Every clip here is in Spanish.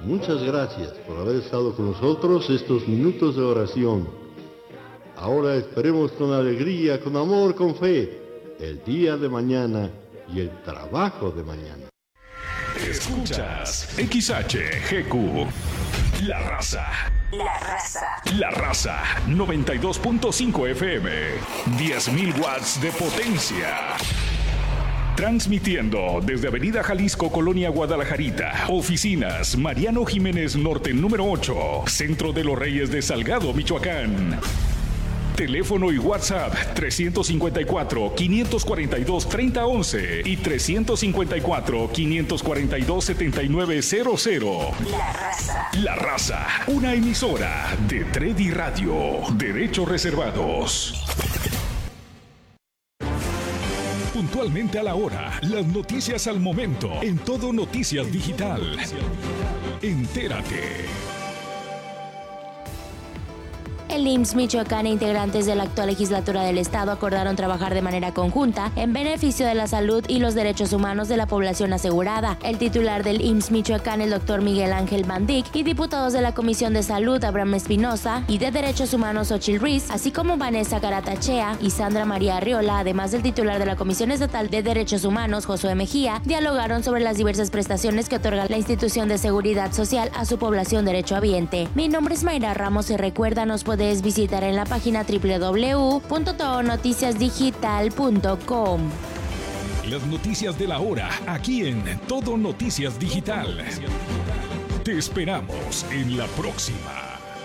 Muchas gracias por haber estado con nosotros estos minutos de oración. Ahora esperemos con alegría, con amor, con fe, el día de mañana y el trabajo de mañana. Escuchas XHGQ, La Raza. La Raza. La Raza, 92.5 FM, 10.000 watts de potencia. Transmitiendo desde Avenida Jalisco, Colonia Guadalajarita. Oficinas Mariano Jiménez Norte, número 8. Centro de los Reyes de Salgado, Michoacán. Teléfono y WhatsApp 354-542-3011 y 354-542-7900. La Raza. La Raza, una emisora de Tredi Radio. Derechos reservados. Puntualmente a la hora, las noticias al momento, en Todo Noticias Digital. Entérate. El IMSS Michoacán e integrantes de la actual legislatura del Estado acordaron trabajar de manera conjunta en beneficio de la salud y los derechos humanos de la población asegurada. El titular del IMSS Michoacán, el doctor Miguel Ángel Mandic, y diputados de la Comisión de Salud, Abraham Espinosa, y de Derechos Humanos, Xochitl Ruiz, así como Vanessa Caratachea y Sandra María Arriola, además del titular de la Comisión Estatal de Derechos Humanos, Josué Mejía, dialogaron sobre las diversas prestaciones que otorga la institución de seguridad social a su población derechohabiente. Mi nombre es Mayra Ramos y recuerda, nos puedes visitar en la página www.todonoticiasdigital.com. Las noticias de la hora, aquí en Todo Noticias Digital. Te esperamos en la próxima.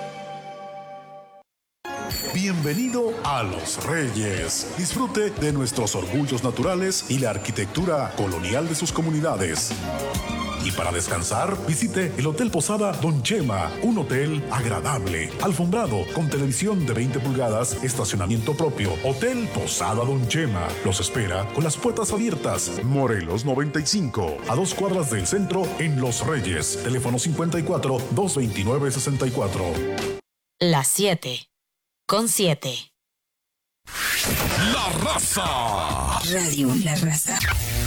Bienvenido a Los Reyes. Disfrute de nuestros orgullos naturales y la arquitectura colonial de sus comunidades. Y para descansar, visite el Hotel Posada Don Chema, un hotel agradable, alfombrado, con televisión de 20 pulgadas, estacionamiento propio. Hotel Posada Don Chema los espera con las puertas abiertas. Morelos 95, a 2 cuadras del centro en Los Reyes. Teléfono 54-229-64. Las 7:07. La Raza. Radio La Raza.